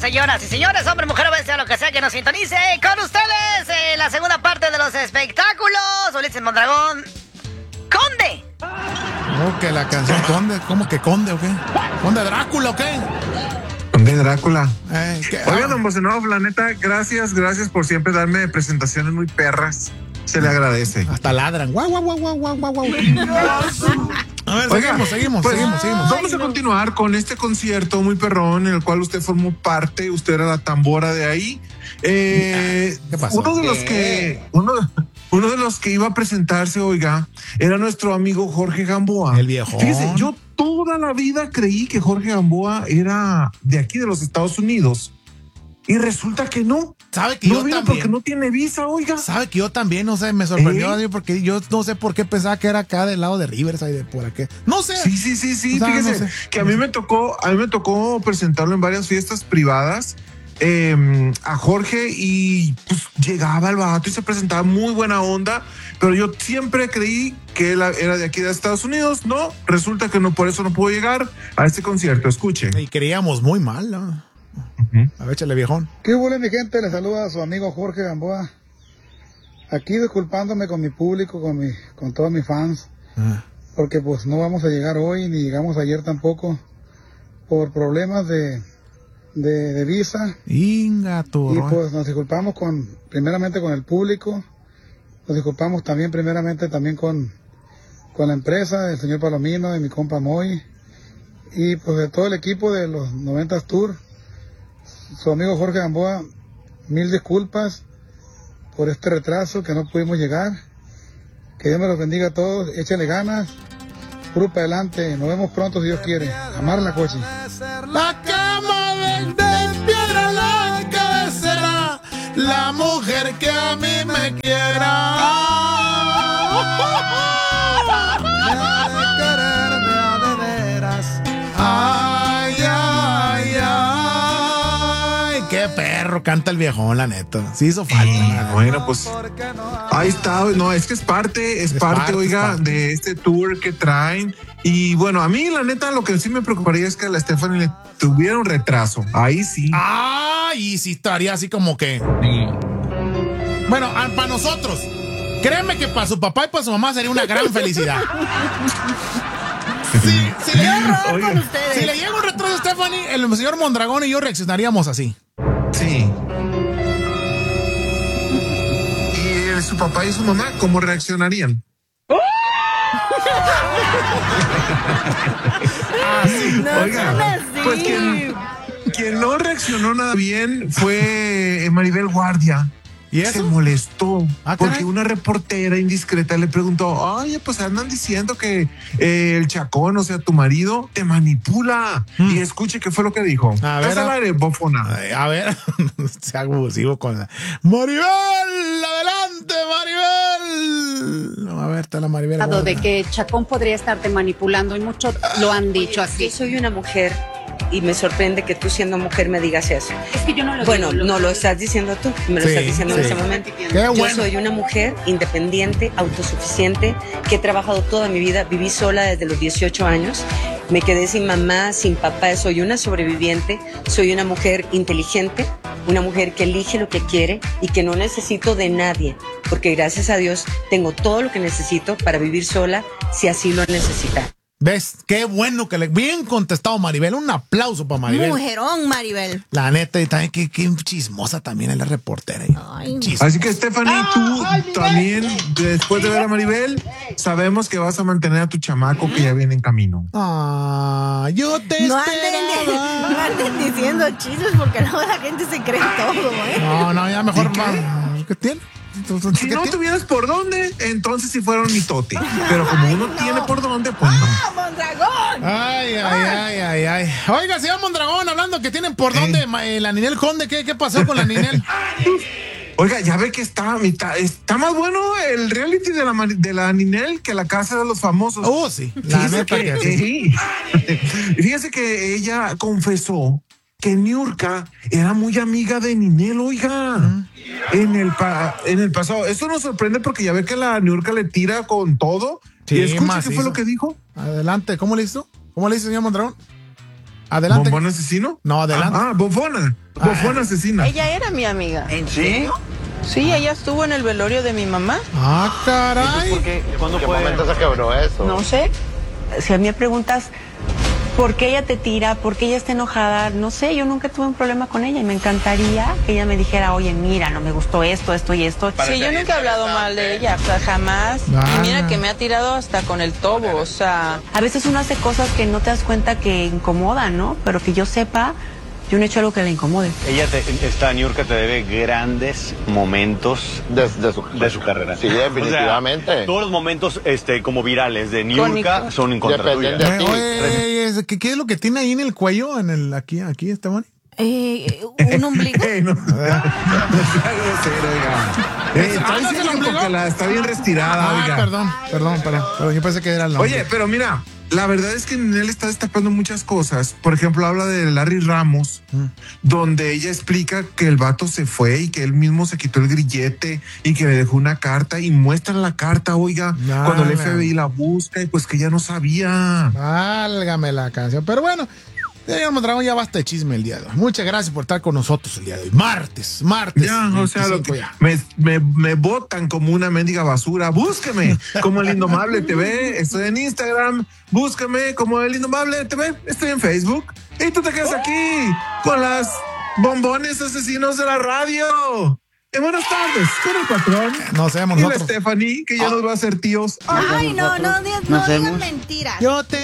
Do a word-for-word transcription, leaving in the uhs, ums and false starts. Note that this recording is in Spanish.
señoras y señores, hombre, mujer, bestia, lo que sea que nos sintonice. Con ustedes, eh, la segunda parte de los espectáculos. Ulises Mondragón, Conde. ¿Cómo que la canción Conde? ¿Cómo que Conde o qué? ¿Conde Drácula o qué? Conde Drácula. Eh, Oigan, don Bocenov, la neta, gracias, gracias por siempre darme presentaciones muy perras. Se le agradece. Hasta ladran. Guau, guau, guau, guau, guau, guau. A ver, Oiga, seguimos, seguimos, pues, seguimos, seguimos. Vamos a continuar con este concierto muy perrón en el cual usted formó parte, usted era la tambora de ahí. Eh, ¿Qué pasó? Uno de los que uno, uno de los que iba a presentarse, oiga, era nuestro amigo Jorge Gamboa. El viejo. Fíjese, yo toda la vida creí que Jorge Gamboa era de aquí de los Estados Unidos. Y resulta que no. ¿Sabe que no yo vino también? porque no tiene visa, oiga. ¿Sabe que yo también? No sé, me sorprendió ¿Eh? porque yo no sé por qué pensaba que era acá del lado de Riverside, de por aquí. No sé. Sí, sí, sí, sí. O sea, Fíjese no sé. que a mí me tocó, a mí me tocó presentarlo en varias fiestas privadas eh, a Jorge y pues, llegaba el vato y se presentaba muy buena onda, pero yo siempre creí que él era de aquí de Estados Unidos. No, resulta que no, por eso no pudo llegar a este concierto. Escuche. Y creíamos muy mal, ¿no? Uh-huh. A ver, échale, viejón. ¿Qué hubo, mi gente? Les saluda a su amigo Jorge Gamboa. Aquí disculpándome con mi público, con mi, con todos mis fans, Ah. porque pues no vamos a llegar hoy, ni llegamos ayer tampoco, por problemas de, de, de visa. Inga, tu Y rollo. pues nos disculpamos con, primeramente con el público, nos disculpamos también primeramente también con, con la empresa, el señor Palomino y mi compa Moy, y pues de todo el equipo de los noventas Tour. Su amigo Jorge Gamboa, mil disculpas por este retraso que no pudimos llegar. Que Dios me los bendiga a todos, échale ganas, puro para adelante, nos vemos pronto si Dios quiere. Amar la coche. La cama de, de piedra, la cabecera, la mujer que a mí me quiera. Ay, ay, ay. Qué perro canta el viejón, la neta. Sí hizo falta. Sí, la bueno, pues ahí está. No, es que es parte, es, Es parte, parte, oiga, es parte. de este tour que traen. Y bueno, a mí la neta lo que sí me preocuparía es que a la Stephanie le tuviera un retraso. Ahí sí. Ay, y sí estaría así como que. Bueno, para nosotros, créeme que para su papá y para su mamá sería una gran felicidad. Sí, si, le llega, Oiga, con ustedes. si le llega un retraso a Stephanie, el señor Mondragón y yo reaccionaríamos así. sí. ¿Y su papá y su mamá cómo reaccionarían? No Oiga, sean así. pues quien, quien no reaccionó nada bien fue Maribel Guardia. ¿Y Se eso? molestó Ah, porque caray. una reportera indiscreta le preguntó: oye, pues andan diciendo que eh, el chacón, o sea, tu marido, te manipula. Mm. Y escuche qué fue lo que dijo. A ver, Pasa al a- aire, bofona. Ay, a ver, se hago abusivo con la. ¡Maribel! ¡Adelante, Maribel! No, a ver, está la Maribel. De Guardia. que Chacón podría estarte manipulando y mucho lo han dicho Oye, aquí. yo soy una mujer y me sorprende que tú siendo mujer me digas eso. Es que yo no lo Bueno, digo, no lo estás diciendo tú, me lo Sí, estás diciendo sí. en ese momento. Qué Yo bueno. soy una mujer independiente, autosuficiente, que he trabajado toda mi vida, viví sola desde los dieciocho años, me quedé sin mamá, sin papá, soy una sobreviviente, soy una mujer inteligente, una mujer que elige lo que quiere y que no necesito de nadie, porque gracias a Dios tengo todo lo que necesito para vivir sola si así lo necesita. ¿Ves? Qué bueno que le. Bien contestado, Maribel. Un aplauso para Maribel. Mujerón, Maribel. La neta, y también qué, qué chismosa también es la reportera. Ay, Chismosa. Así que, Stephanie, tú también, después de ver a Maribel, sabemos que vas a mantener a tu chamaco que ya viene en camino. Ah, yo te no anden, esperaba. no anden diciendo chismes porque luego la gente se cree todo, ¿eh? No, no, ya mejor. ¿Y qué? va. ¿Qué tiene? Entonces, Si ¿qué no tiene? tuvieras por dónde, entonces si fuera un mitote. Pero como uno tiene por dónde, pues no. ¡Vamos, dragón! Ay, ay, ay, ay, ay. Oiga, señor Mondragón, hablando que tienen por dónde, ma- eh, la Ninel Conde, ¿qué, qué pasó con la Ninel? Oiga, ya ve que está, está, está más bueno el reality de la, Mari- de la Ninel que la casa de los famosos. Oh, sí, la Fíjese neta que, que sí. sí. Fíjese que ella confesó que Niurka era muy amiga de Ninel, oiga. En el, pa- en el pasado. Eso nos sorprende porque ya ve que la Niurka le tira con todo. Sí, y escucha qué macizo. fue lo que dijo. Adelante, ¿cómo le hizo? ¿Cómo le hizo, señor Mondragón? Adelante. ¿Bombón asesino? No, adelante. Ah, ah bofona. Bofona asesina. Ella era mi amiga. ¿En serio? Sí, ella estuvo en el velorio de mi mamá. Ah, caray. ¿Por qué? ¿Cuándo fue? ¿En qué momento se quebró eso? No sé. Si a mí me preguntas por qué ella te tira, por qué ella está enojada, no sé, yo nunca tuve un problema con ella y me encantaría que ella me dijera, oye, mira, no me gustó esto, esto y esto. Sí, yo nunca he hablado mal de ella, o sea, jamás. Ah. Y mira que me ha tirado hasta con el tobo, o sea, a veces uno hace cosas que no te das cuenta que incomodan, ¿no? Pero que yo sepa, yo no he hecho algo que le incomode. Ella, te, esta Niurka te debe grandes momentos de, de, su, de su carrera. Sí, definitivamente. O sea, todos los momentos este, como virales de Niurka son en contra tuya. De oye, oye, ¿qué, ¿qué es lo que tiene ahí en el cuello? En el aquí, aquí, Esteban. Eh, un ombligo. Hey, no. No sea grosero, oiga. Eh, Ah, ¿no es el ombligo? porque la está bien retirada, Ah, oiga. perdón, perdón, perdón, perdón. Yo pensé que era el nombre. Oye, pero mira, la verdad es que él está destapando muchas cosas. Por ejemplo, habla de Larry Ramos, mm. donde ella explica que el vato se fue y que él mismo se quitó el grillete y que le dejó una carta y muestran la carta, oiga, Válgame. cuando el F B I la busca y pues que ella no sabía. Válgame la canción. Pero bueno, señor Mondragón, ya basta de chisme el día de hoy. Muchas gracias por estar con nosotros el día de hoy. Martes, martes. Ya, o sea, lo que ya. me, me, me botan como una mendiga basura. Búsqueme como El Indomable T V. Estoy en Instagram. Búsqueme como El Indomable T V. Estoy en Facebook. Y tú te quedas aquí con las bombones asesinos de la radio. Y buenas tardes con el patrón. No seamos y nosotros. la Stephanie, que ya oh. nos va a hacer tíos. Ay, no, no, no, no digan mentiras. Yo te